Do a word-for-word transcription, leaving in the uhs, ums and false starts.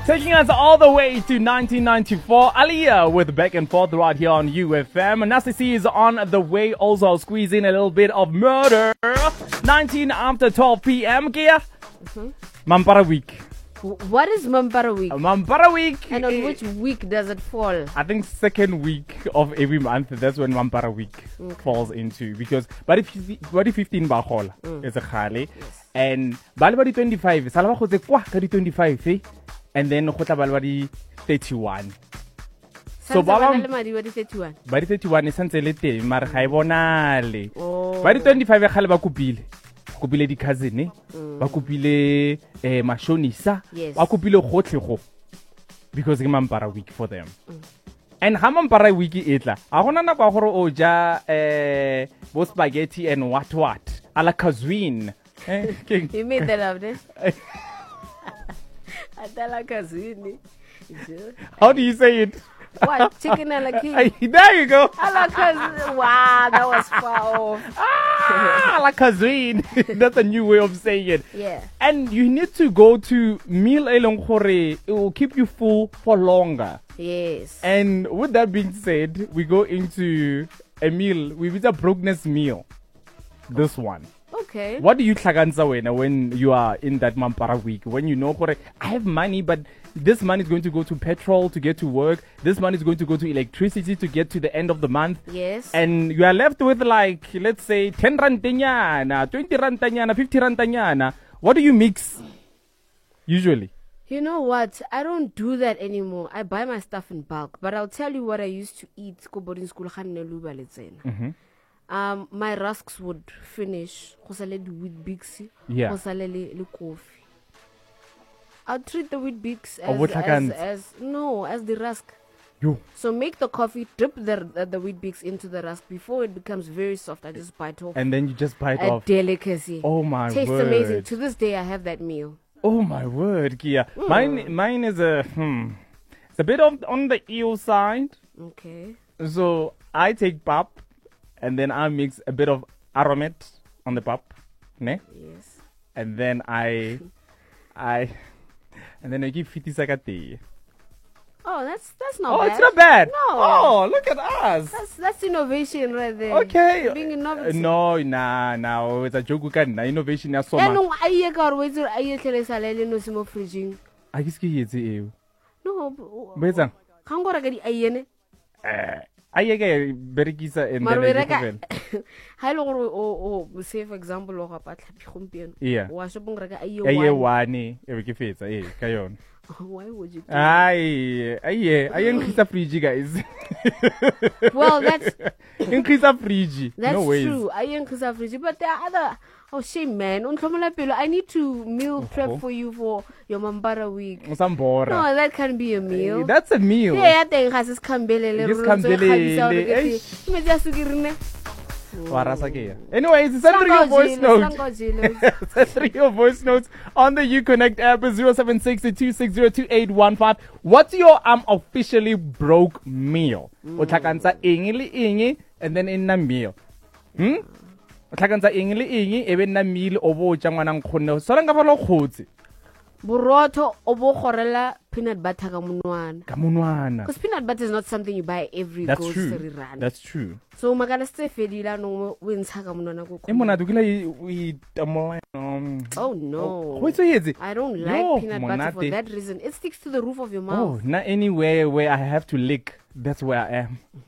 Taking us all the way to nineteen ninety-four, Aliyah with Back and Forth right here on U F M. Nasty C is on the way. Also, I'll squeeze in a little bit of murder. nineteen after twelve p.m. Kia. Mm-hmm. Mampara week. What is Mampara week? Mampara week. And on which week does it fall? I think second week of every month. That's when Mampara week okay. falls into. Because body fifteen bahol mm. is a khale. Yes. And bali twenty-five. Salama khoze kwa kadi twenty-five. Eh? And then khotla bali thirty-one. So baba badi thirty-one. Badi thirty-one is santse le teng mara ga e bonale. Badi twenty-five e khale ba kupile. Kupile di cousin eh. Ba kupile eh mashonisa. Ba kupile gotlhe go. Because ke Mampara week for them. Mm. And ha Mampara week e tla. A gona na kwa gore o ja eh bo spaghetti and what what. Ala kazwin. You made that up there. How do you say it? What? Chicken a la king? There you go. A la kazwin. Wow, that was far off. Ah, a la kazwin. That's a new way of saying it. Yeah. And you need to go to meal elong gore. It will keep you full for longer. Yes. And with that being said, we go into a meal. We visit a brokenness meal. This one. Okay. What do you hlaganza when you are in that Mampara week? When you know, I have money, but this money is going to go to petrol to get to work. This money is going to go to electricity to get to the end of the month. Yes. And you are left with like, let's say, ten rantanyana, twenty rantanyana, fifty rantanyana. What do you mix usually? You know what? I don't do that anymore. I buy my stuff in bulk. But I'll tell you what I used to eat. Mm-hmm. Um, my rusks would finish. With Bixi. Yeah. Coffee. I'll treat the wheat bix as, as, as no as the rusk. You. So make the coffee, dip the uh, the wheat bix into the rusk before it becomes very soft. I just bite off. And then you just bite a off. A delicacy. Oh my Tastes word. Tastes amazing. To this day, I have that meal. Oh my word, Kia. Mm. Mine, mine is a hmm. It's a bit of on the eel side. Okay. So I take pap. And then I mix a bit of aromat on the pap, ne? Yes. And then I, I, and then I give fifty sakati. Oh, that's that's not oh, bad. Oh, it's not bad. No. Oh, look at us. That's that's innovation right there. Okay. Being innovative. Uh, no, nah, nah. It's a joke. Can innovation is so much. No, I hear car wait till I hear tell us alele no simo fridging. I guess ki yetse e. No. Betsa. Ka ngora ka di ayene. Eh. Ayega berekisa and then ha ile gore o o say for example o ga patla pigompieno wa shopong reka aye one aye one e be ke fetsa eh ka yona. Why would you do Ay aye aye increase fridge guys. Well, that's increase fridge. That's no ways. True. I increase fridge, but there are other. Oh shame, man! I need to meal prep oh. for you for your Mampara week. No, that can be a meal. Hey, that's a meal. Yeah, I think has this kambele. Anyways, send through your voice notes. Send through your voice notes on the Uconnect app zero seven six two six zero two eight one five. What's your um officially broke meal? Utakanza ingi ingi and then in a meal. Hmm? Utakanza ingi ingi even na meal obo jangwana nkhono. Solanga falo khotsi. Buroto obo khorela peanut butter ka munwana. Ka munwana. Because peanut butter is not something you buy every That's grocery true. run. That's true. So magala ste fedila no wintsha ka munwana go. E mona dukila we tamola. Oh no. What's it? I don't like Yo, peanut monate. butter for that reason. It sticks to the roof of your mouth. Oh, not anywhere where I have to lick. That's where I am.